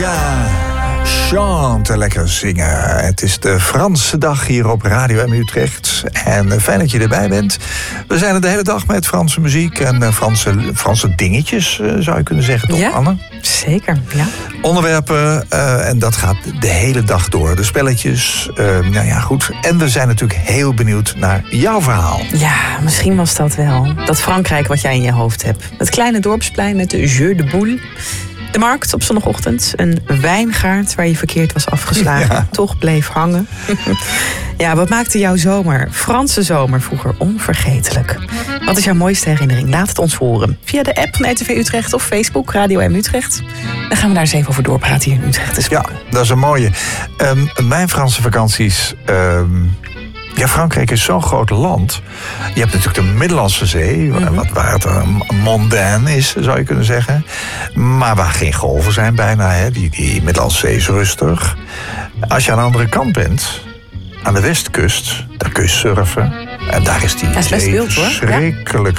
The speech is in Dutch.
Ja, chante, lekker zingen. Het is de Franse dag hier op Radio M Utrecht. En fijn dat je erbij bent. We zijn er de hele dag met Franse muziek en Franse dingetjes, zou je kunnen zeggen, toch, ja, Anne? Zeker, ja. Onderwerpen, en dat gaat de hele dag door. De spelletjes, nou ja, goed. En we zijn natuurlijk heel benieuwd naar jouw verhaal. Ja, misschien was dat wel. Dat Frankrijk wat jij in je hoofd hebt. Het kleine dorpsplein met de Jeu de Boule. De markt op zondagochtend. Een wijngaard waar je verkeerd was afgeslagen. Ja. Toch bleef hangen. Ja, wat maakte jouw zomer, Franse zomer, vroeger onvergetelijk? Wat is jouw mooiste herinnering? Laat het ons horen. Via de app van RTV Utrecht of Facebook, Radio M Utrecht. Dan gaan we daar eens even over doorpraten hier in Utrecht. Dus Ja, dat is een mooie. Mijn Franse vakanties... Ja, Frankrijk is zo'n groot land. Je hebt natuurlijk de Middellandse Zee, waar het mondain is, zou je kunnen zeggen. Maar waar geen golven zijn bijna. Hè. Die Middellandse Zee is rustig. Als je aan de andere kant bent, aan de westkust, daar kun je surfen. En daar is die is best zee wild, hoor. verschrikkelijk